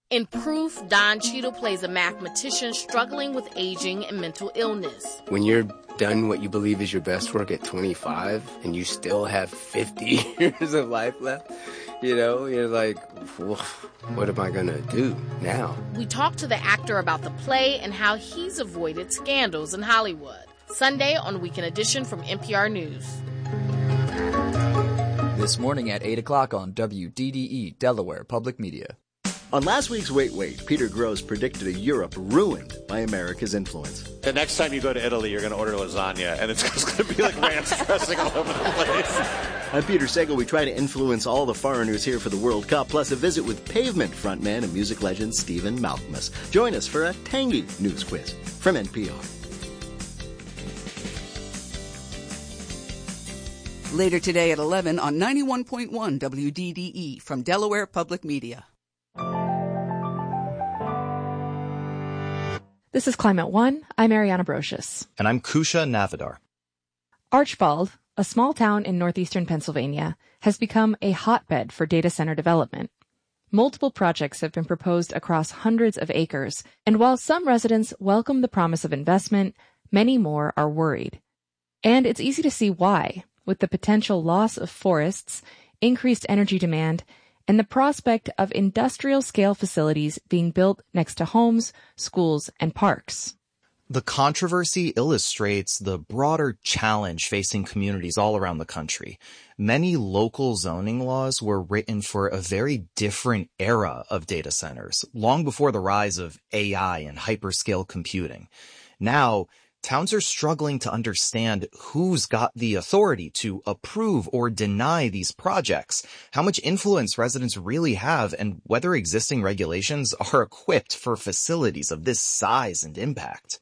In Proof, Don Cheadle plays a mathematician struggling with aging and mental illness. When you're done what you believe is your best work at 25 and you still have 50 years of life left, you're like, what am I going to do now? We talk to the actor about the play and how he's avoided scandals in Hollywood. Sunday on Weekend Edition from NPR News. This morning at 8 o'clock on WDDE, Delaware Public Media. On last week's Wait, Peter Grosz predicted a Europe ruined by America's influence. The next time you go to Italy, you're going to order lasagna, and it's just going to be like ranch dressing all over the place. I'm Peter Sagal. We try to influence all the foreigners here for the World Cup, plus a visit with Pavement frontman and music legend Stephen Malkmus. Join us for a tangy news quiz from NPR. Later today at 11 on 91.1 WDDE from Delaware Public Media. This is Climate One. I'm Ariana Brocious. And I'm Kusha Navidar. Archbald, a small town in northeastern Pennsylvania, has become a hotbed for data center development. Multiple projects have been proposed across hundreds of acres, and while some residents welcome the promise of investment, many more are worried. And it's easy to see why, with the potential loss of forests, increased energy demand, and the prospect of industrial-scale facilities being built next to homes, schools, and parks. The controversy illustrates the broader challenge facing communities all around the country. Many local zoning laws were written for a very different era of data centers, long before the rise of AI and hyperscale computing. Now, towns are struggling to understand who's got the authority to approve or deny these projects, how much influence residents really have, and whether existing regulations are equipped for facilities of this size and impact.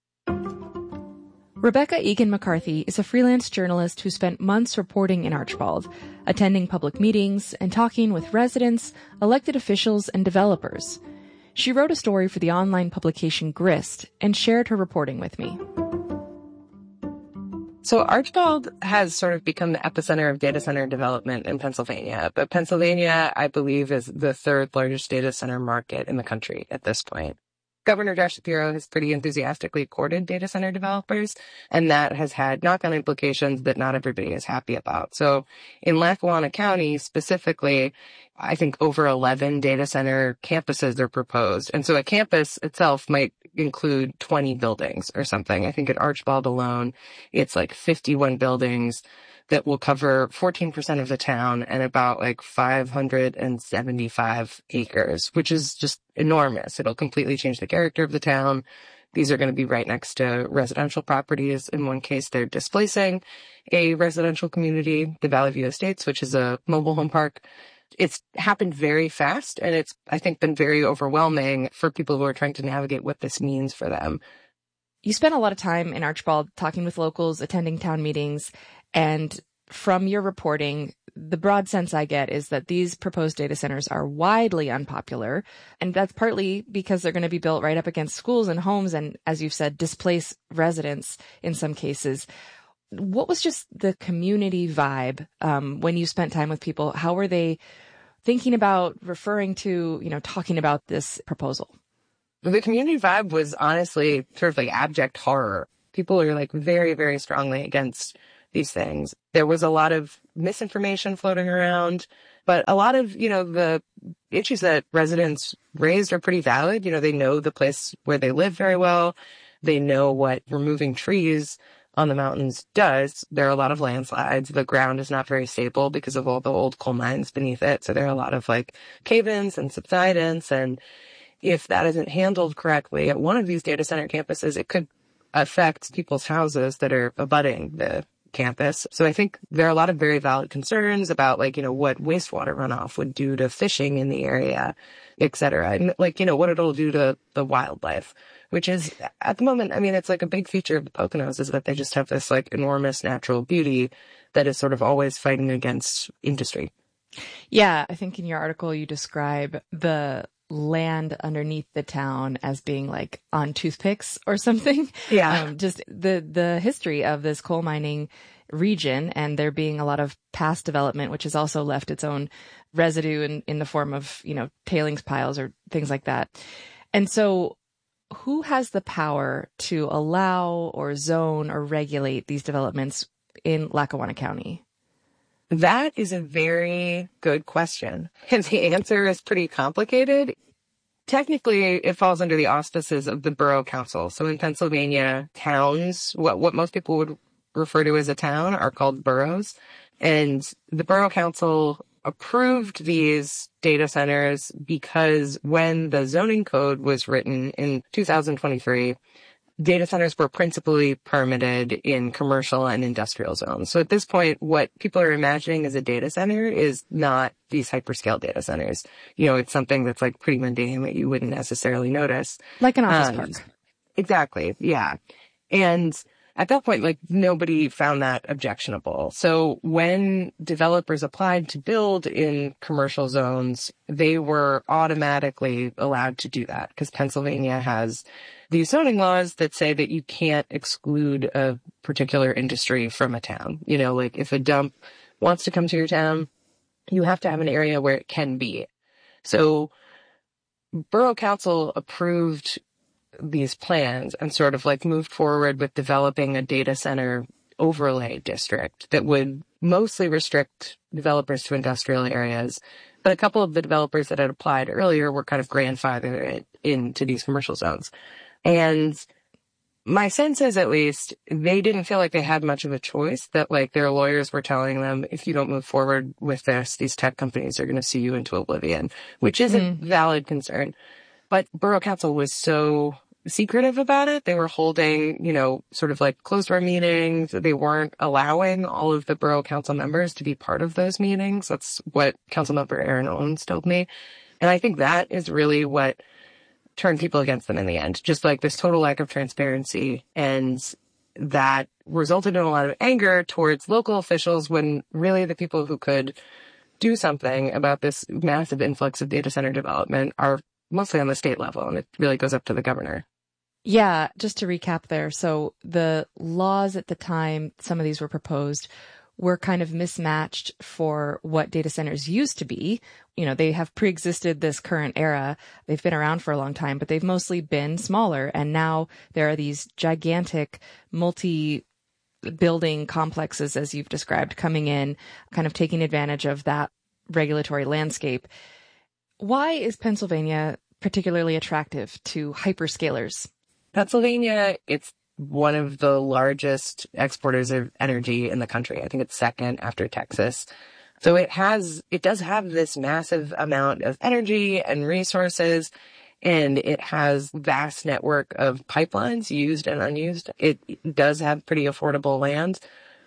Rebecca Egan McCarthy is a freelance journalist who spent months reporting in Archbald, attending public meetings and talking with residents, elected officials, and developers. She wrote a story for the online publication Grist and shared her reporting with me. So Archbald has sort of become the epicenter of data center development in Pennsylvania. But Pennsylvania, I believe, is the third largest data center market in the country at this point. Governor Josh Shapiro has pretty enthusiastically courted data center developers, and that has had knock-on implications that not everybody is happy about. So in Lackawanna County specifically, I think over 11 data center campuses are proposed. And so a campus itself might include 20 buildings or something. I think at Archbald alone, it's like 51 buildings that will cover 14% of the town and about like 575 acres, which is just enormous. It'll completely change the character of the town. These are going to be right next to residential properties. In one case, they're displacing a residential community, the Valley View Estates, which is a mobile home park. It's happened very fast, and it's, I think, been very overwhelming for people who are trying to navigate what this means for them. You spent a lot of time in Archbald talking with locals, attending town meetings, and from your reporting, the broad sense I get is that these proposed data centers are widely unpopular, and that's partly because they're going to be built right up against schools and homes and, as you've said, displace residents in some cases. What was just the community vibe when you spent time with people? How were they thinking about, referring to, talking about this proposal? The community vibe was honestly sort of like abject horror. People are like very, very strongly against these things. There was a lot of misinformation floating around, but a lot of, the issues that residents raised are pretty valid. They know the place where they live very well. They know what removing trees on the mountains does. There are a lot of landslides. The ground is not very stable because of all the old coal mines beneath it. So there are a lot of like cave-ins and subsidence. And if that isn't handled correctly at one of these data center campuses, it could affect people's houses that are abutting the campus. So I think there are a lot of very valid concerns about what wastewater runoff would do to fishing in the area, et cetera. And what it'll do to the wildlife, which is at the moment, it's like a big feature of the Poconos is that they just have this like enormous natural beauty that is sort of always fighting against industry. Yeah, I think in your article you describe the land underneath the town as being like on toothpicks or something. Yeah. Just the history of this coal mining region, and there being a lot of past development, which has also left its own residue in the form of, tailings piles or things like that. And so who has the power to allow or zone or regulate these developments in Lackawanna County? That is a very good question. And the answer is pretty complicated. Technically, it falls under the auspices of the Borough Council. So in Pennsylvania, towns, what most people would refer to as a town, are called boroughs. And the Borough Council approved these data centers because when the zoning code was written in 2023, data centers were principally permitted in commercial and industrial zones. So at this point, what people are imagining as a data center is not these hyperscale data centers. It's something that's like pretty mundane that you wouldn't necessarily notice. Like an office park. Exactly. Yeah. And at that point, like, nobody found that objectionable. So when developers applied to build in commercial zones, they were automatically allowed to do that because Pennsylvania has these zoning laws that say that you can't exclude a particular industry from a town. Like if a dump wants to come to your town, you have to have an area where it can be. So Borough Council approved these plans and sort of like moved forward with developing a data center overlay district that would mostly restrict developers to industrial areas. But a couple of the developers that had applied earlier were kind of grandfathered into these commercial zones. And my sense is, at least, they didn't feel like they had much of a choice, that like their lawyers were telling them, if you don't move forward with this, these tech companies are going to sue you into oblivion, which is a valid concern. But Borough Council was so secretive about it. They were holding, sort of like closed door meetings. They weren't allowing all of the Borough Council members to be part of those meetings. That's what Councilmember Aaron Owens told me. And I think that is really what turned people against them in the end. Just like this total lack of transparency. And that resulted in a lot of anger towards local officials when really the people who could do something about this massive influx of data center development are mostly on the state level. And it really goes up to the governor. Yeah, just to recap there. So the laws at the time some of these were proposed were kind of mismatched for what data centers used to be. They have pre-existed this current era. They've been around for a long time, but they've mostly been smaller. And now there are these gigantic multi-building complexes, as you've described, coming in, kind of taking advantage of that regulatory landscape. Why is Pennsylvania particularly attractive to hyperscalers? Pennsylvania, it's one of the largest exporters of energy in the country. I think it's second after Texas. So it does have this massive amount of energy and resources, and it has vast network of pipelines, used and unused. It does have pretty affordable land,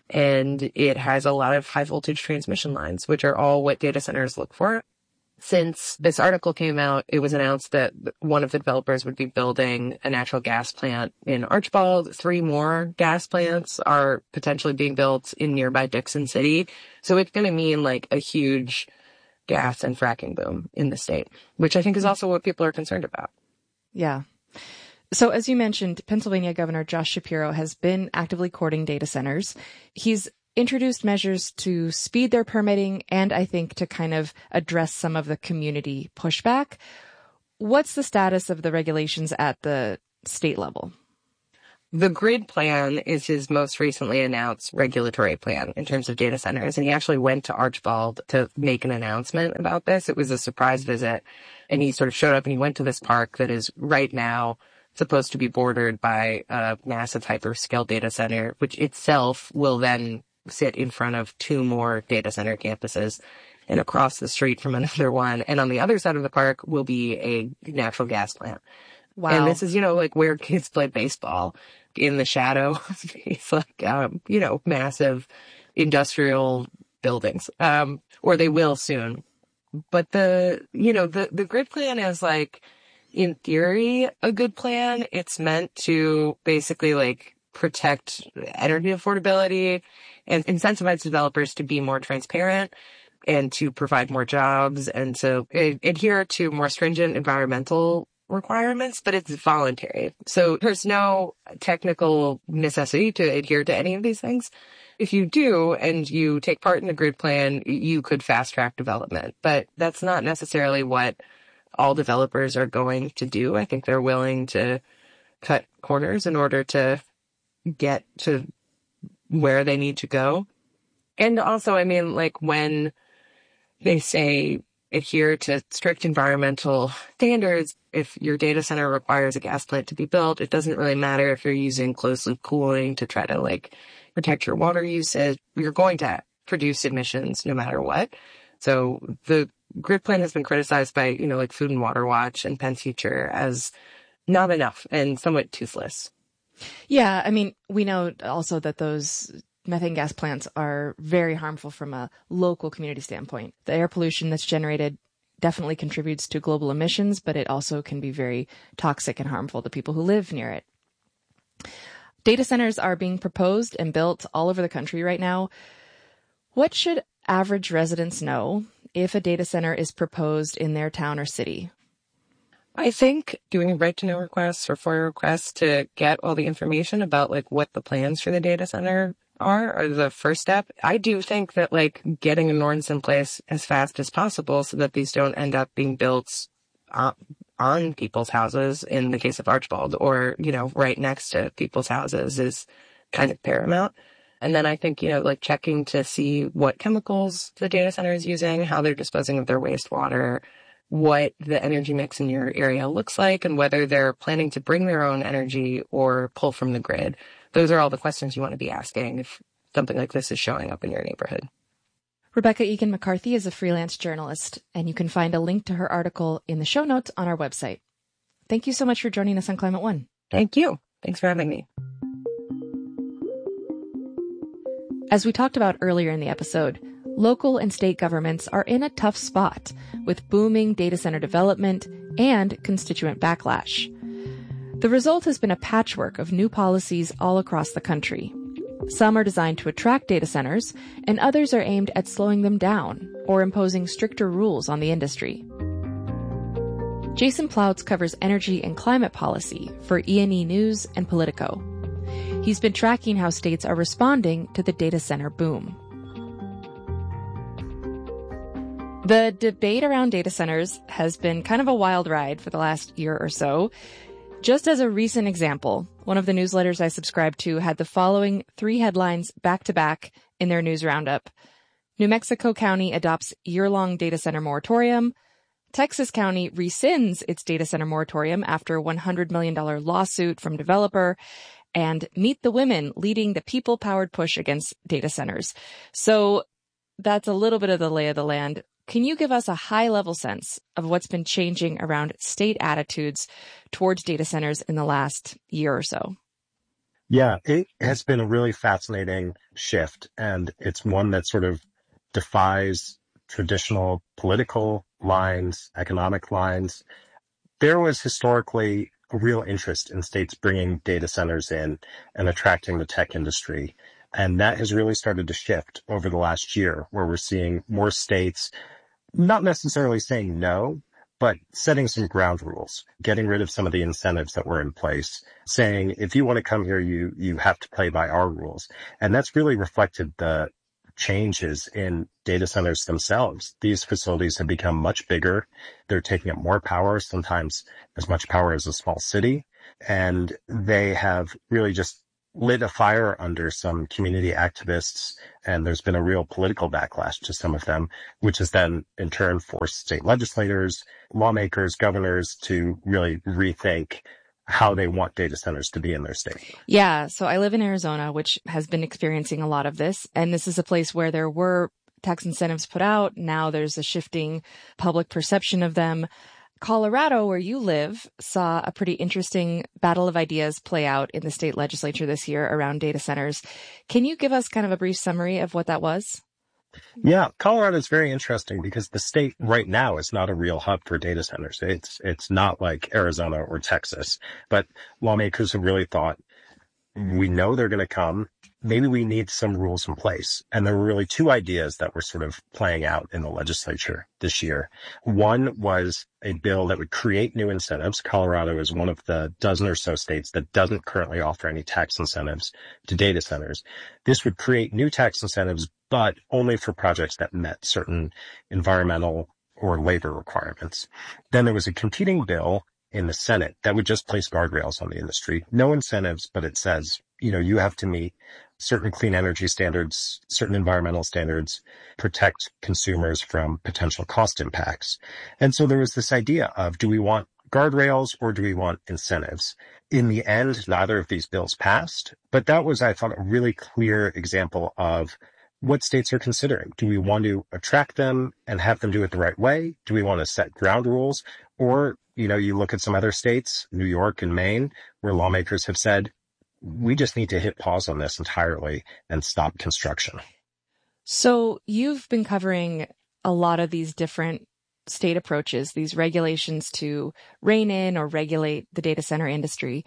and it has a lot of high voltage transmission lines, which are all what data centers look for. Since this article came out, it was announced that one of the developers would be building a natural gas plant in Archbald. 3 more gas plants are potentially being built in nearby Dixon City. So it's going to mean like a huge gas and fracking boom in the state, which I think is also what people are concerned about. Yeah. So as you mentioned, Pennsylvania Governor Josh Shapiro has been actively courting data centers. He's introduced measures to speed their permitting and I think to kind of address some of the community pushback. What's the status of the regulations at the state level? The grid plan is his most recently announced regulatory plan in terms of data centers. And he actually went to Archbald to make an announcement about this. It was a surprise visit. And he sort of showed up and he went to this park that is right now supposed to be bordered by a massive hyperscale data center, which itself will then sit in front of 2 more data center campuses and across the street from another one. And on the other side of the park will be a natural gas plant. Wow. And this is, like where kids play baseball in the shadow. It's like, massive industrial buildings, or they will soon. But the grid plan is like, in theory, a good plan. It's meant to basically like protect energy affordability and incentivize developers to be more transparent. and to provide more jobs and to adhere to more stringent environmental requirements, but it's voluntary. So there's no technical necessity to adhere to any of these things. If you do and you take part in the grid plan, you could fast track development, but that's not necessarily what all developers are going to do. I think they're willing to cut corners in order to get to where they need to go. And also, I mean, like when they say adhere to strict environmental standards, if your data center requires a gas plant to be built, it doesn't really matter if you're using closed loop cooling to try to like protect your water usage. You're going to produce emissions no matter what. So the grid plan has been criticized by, like Food and Water Watch and Penn Future as not enough and somewhat toothless. Yeah, I mean, we know also that those methane gas plants are very harmful from a local community standpoint. The air pollution that's generated definitely contributes to global emissions, but it also can be very toxic and harmful to people who live near it. Data centers are being proposed and built all over the country right now. What should average residents know if a data center is proposed in their town or city? I think doing right-to-know requests or FOIA requests to get all the information about like what the plans for the data center are the first step. I do think that like getting an ordinance in place as fast as possible so that these don't end up being built on people's houses in the case of Archbald or, right next to people's houses is kind of paramount. And then I think, like checking to see what chemicals the data center is using, how they're disposing of their wastewater, what the energy mix in your area looks like, and whether they're planning to bring their own energy or pull from the grid. Those are all the questions you want to be asking if something like this is showing up in your neighborhood. Rebecca Egan McCarthy is a freelance journalist, and you can find a link to her article in the show notes on our website. Thank you so much for joining us on Climate One. Thank you. Thanks for having me. As we talked about earlier in the episode, local and state governments are in a tough spot with booming data center development and constituent backlash. The result has been a patchwork of new policies all across the country. Some are designed to attract data centers, and others are aimed at slowing them down or imposing stricter rules on the industry. Jason Ploutz covers energy and climate policy for E&E News and Politico. He's been tracking how states are responding to the data center boom. The debate around data centers has been kind of a wild ride for the last year or so. Just as a recent example, one of the newsletters I subscribe to had the following 3 headlines back to back in their news roundup. New Mexico County adopts year-long data center moratorium. Texas County rescinds its data center moratorium after $100 million lawsuit from developer. And Meet the Women leading the people-powered push against data centers. So that's a little bit of the lay of the land. Can you give us a high-level sense of what's been changing around state attitudes towards data centers in the last year or so? Yeah, it has been a really fascinating shift, and it's one that sort of defies traditional political lines, economic lines. There was historically a real interest in states bringing data centers in and attracting the tech industry. And that has really started to shift over the last year, where we're seeing more states not necessarily saying no, but setting some ground rules, getting rid of some of the incentives that were in place, saying, if you want to come here, you have to play by our rules. And that's really reflected the changes in data centers themselves. These facilities have become much bigger. They're taking up more power, sometimes as much power as a small city. And they have really just lit a fire under some community activists, and there's been a real political backlash to some of them, which has then in turn forced state legislators, lawmakers, governors to really rethink how they want data centers to be in their state. Yeah, so I live in Arizona, which has been experiencing a lot of this, and this is a place where there were tax incentives put out. Now there's a shifting public perception of them. Colorado, where you live, saw a pretty interesting battle of ideas play out in the state legislature this year around data centers. Can you give us kind of a brief summary of what that was? Yeah, Colorado is very interesting because the state right now is not a real hub for data centers. It's not like Arizona or Texas, but lawmakers have really thought, we know they're going to come. maybe we need some rules in place. And there were really two ideas that were sort of playing out in the legislature this year. One was a bill that would create new incentives. Colorado is one of the dozen or so states that doesn't currently offer any tax incentives to data centers. This would create new tax incentives, but only for projects that met certain environmental or labor requirements. Then there was a competing bill in the Senate that would just place guardrails on the industry. No incentives, but it says, you have to meet certain clean energy standards, certain environmental standards, protect consumers from potential cost impacts. And so there was this idea of, do we want guardrails or do we want incentives? In the end, neither of these bills passed, but that was, I thought, a really clear example of what states are considering. Do we want to attract them and have them do it the right way? Do we want to set ground rules? Or, you look at some other states, New York and Maine, where lawmakers have said, we just need to hit pause on this entirely and stop construction. So you've been covering a lot of these different state approaches, these regulations to rein in or regulate the data center industry.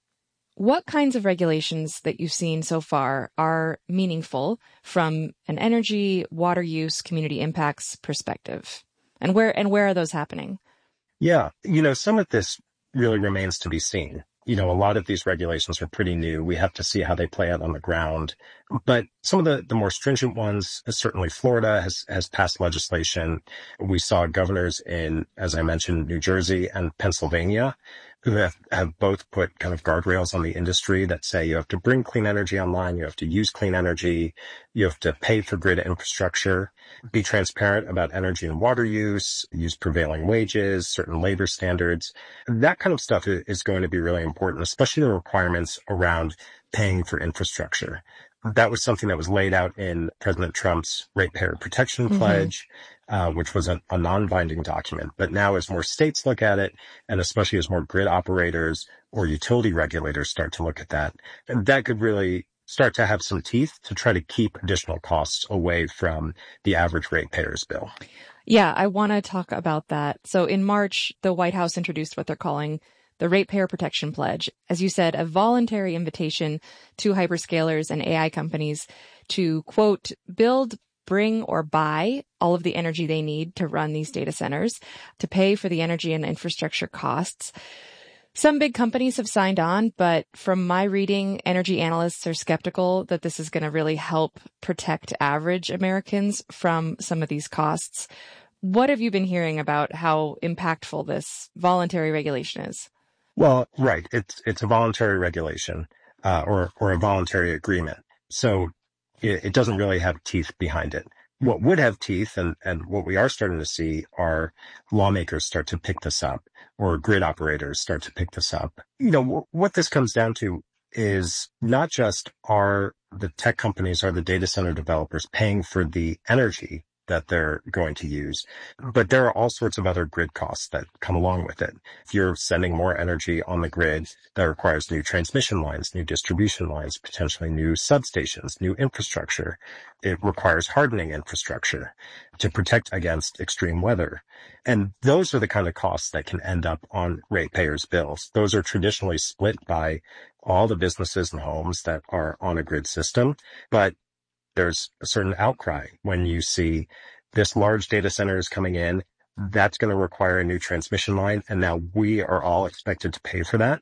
What kinds of regulations that you've seen so far are meaningful from an energy, water use, community impacts perspective? And where are those happening? Yeah, some of this really remains to be seen. A lot of these regulations are pretty new. We have to see how they play out on the ground. But some of the more stringent ones, certainly Florida has passed legislation. We saw governors in, as I mentioned, New Jersey and Pennsylvania who have both put kind of guardrails on the industry that say you have to bring clean energy online, you have to use clean energy, you have to pay for grid infrastructure, be transparent about energy and water use prevailing wages, certain labor standards. That kind of stuff is going to be really important, especially the requirements around paying for infrastructure. That was something that was laid out in President Trump's Ratepayer Protection Pledge, which was a non-binding document. But now as more states look at it, and especially as more grid operators or utility regulators start to look at that, and that could really start to have some teeth to try to keep additional costs away from the average ratepayer's bill. Yeah, I want to talk about that. So in March, the White House introduced what they're calling the Ratepayer Protection Pledge, as you said, a voluntary invitation to hyperscalers and AI companies to, quote, build, bring, or buy all of the energy they need to run these data centers, to pay for the energy and infrastructure costs. Some big companies have signed on, but from my reading, energy analysts are skeptical that this is going to really help protect average Americans from some of these costs. What have you been hearing about how impactful this voluntary regulation is? Well, right. It's a voluntary regulation, or a voluntary agreement. So it doesn't really have teeth behind it. What would have teeth and what we are starting to see are lawmakers start to pick this up, or grid operators start to pick this up. What this comes down to is not just are the tech companies, are the data center developers paying for the energy that they're going to use, but there are all sorts of other grid costs that come along with it. If you're sending more energy on the grid, that requires new transmission lines, new distribution lines, potentially new substations, new infrastructure. It requires hardening infrastructure to protect against extreme weather. And those are the kind of costs that can end up on ratepayers' bills. Those are traditionally split by all the businesses and homes that are on a grid system, but there's a certain outcry when you see this large data center is coming in. That's going to require a new transmission line. And now we are all expected to pay for that.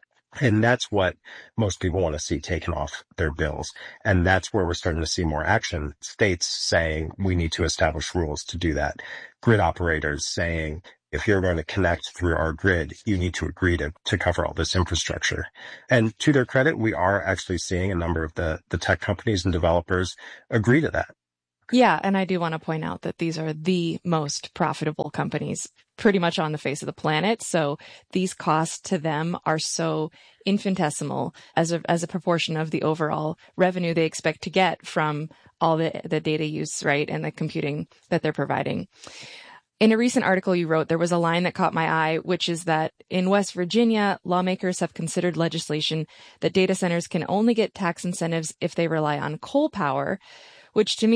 And that's what most people want to see taken off their bills. And that's where we're starting to see more action. States saying we need to establish rules to do that. Grid operators saying, if you're going to connect through our grid, you need to agree to cover all this infrastructure. And to their credit, we are actually seeing a number of the tech companies and developers agree to that. Yeah, and I do want to point out that these are the most profitable companies pretty much on the face of the planet. So these costs to them are so infinitesimal as a proportion of the overall revenue they expect to get from all the data use, right, and the computing that they're providing. In a recent article you wrote, there was a line that caught my eye, which is that in West Virginia, lawmakers have considered legislation that data centers can only get tax incentives if they rely on coal power, which to me